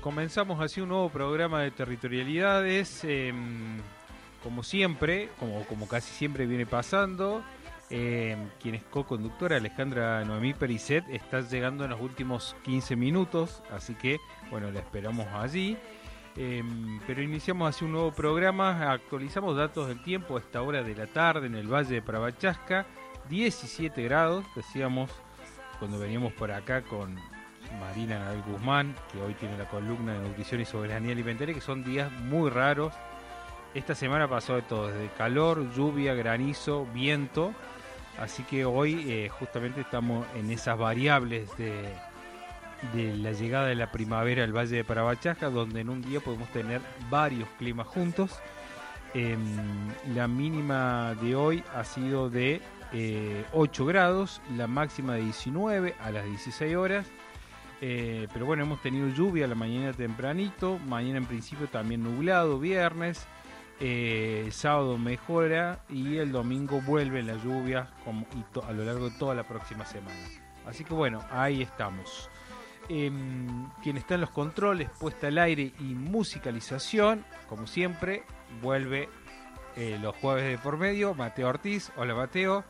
comenzamos así un nuevo programa de territorialidades, como siempre, como casi siempre viene pasando. Quien es co-conductora, Alejandra Noemí Pericet, está llegando en los últimos 15 minutos, así que bueno, la esperamos allí. Pero iniciamos así un nuevo programa, actualizamos datos del tiempo a esta hora de la tarde en el Valle de Parabachasca, 17 grados, decíamos cuando veníamos por acá con Marina Nabil Guzmán, que hoy tiene la columna de nutrición y soberanía alimentaria, que son días muy raros. Esta semana pasó de todo, desde calor, lluvia, granizo, viento, así que hoy justamente estamos en esas variables de la llegada de la primavera al Valle de Parabachasca, donde en un día podemos tener varios climas juntos. La mínima de hoy ha sido de 8 grados, la máxima de 19 a las 16 horas. Pero bueno, hemos tenido lluvia a la mañana tempranito, mañana en principio también nublado, viernes, sábado mejora y el domingo vuelven las lluvias a lo largo de toda la próxima semana. Así que bueno, ahí estamos. Quien está en los controles, puesta al aire y musicalización, como siempre, vuelve los jueves de por medio, Mateo Ortiz. Hola Mateo.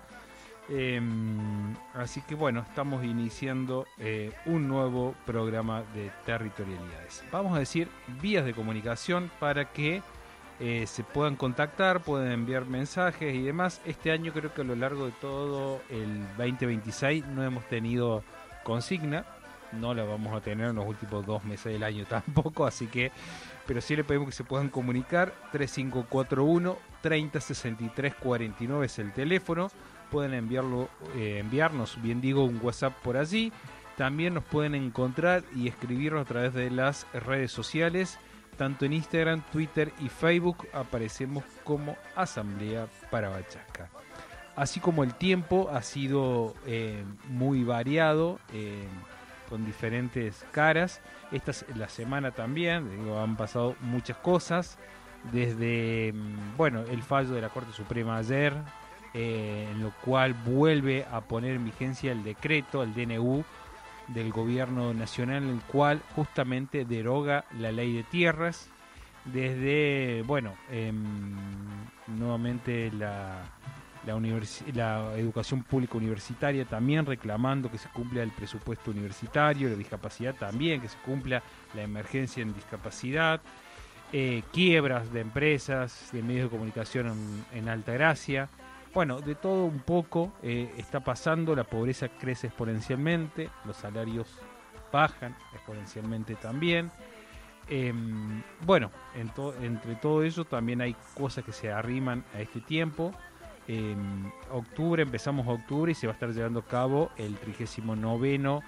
Así que bueno, estamos iniciando un nuevo programa de territorialidades. Vamos a decir vías de comunicación para que se puedan contactar, pueden enviar mensajes y demás. Este año creo que a lo largo de todo el 2026 no hemos tenido consigna, no la vamos a tener en los últimos 2 meses del año tampoco, así que, pero sí le pedimos que se puedan comunicar. 3541 3063 49 es el teléfono. Pueden enviarnos, bien digo, un WhatsApp por allí. También nos pueden encontrar y escribirnos a través de las redes sociales, tanto en Instagram, Twitter y Facebook. Aparecemos como Asamblea Parabachasca. Así como el tiempo ha sido muy variado, con diferentes caras. Esta es la semana también, digo, han pasado muchas cosas. Desde, bueno, el fallo de la Corte Suprema ayer, en lo cual vuelve a poner en vigencia el decreto, el DNU del gobierno nacional, en el cual justamente deroga la ley de tierras. Desde, bueno, nuevamente la educación pública universitaria también reclamando que se cumpla el presupuesto universitario, la discapacidad también, que se cumpla la emergencia en discapacidad, quiebras de empresas, de medios de comunicación en Altagracia. Bueno, de todo un poco está pasando, la pobreza crece exponencialmente, los salarios bajan exponencialmente también. Bueno, entre todo eso también hay cosas que se arriman a este tiempo. Empezamos octubre y se va a estar llevando a cabo el 39º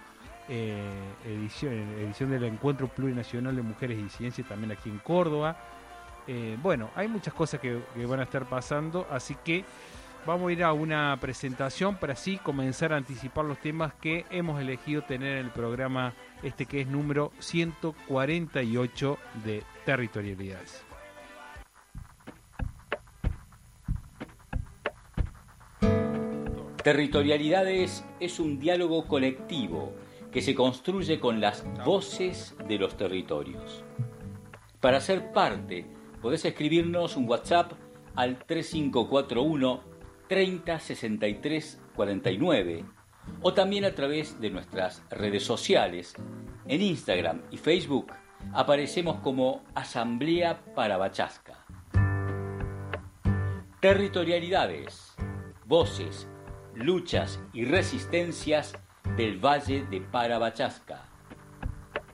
edición del Encuentro Plurinacional de Mujeres y Disidencia, también aquí en Córdoba. Bueno, hay muchas cosas que van a estar pasando, así que vamos a ir a una presentación para así comenzar a anticipar los temas que hemos elegido tener en el programa que es número 148 de Territorialidades. Territorialidades es un diálogo colectivo que se construye con las voces de los territorios. Para ser parte, podés escribirnos un WhatsApp al 3541 3063 49 o también a través de nuestras redes sociales. En Instagram y Facebook aparecemos como Asamblea Parabachasca. Territorialidades, voces, luchas y resistencias del Valle de Parabachasca.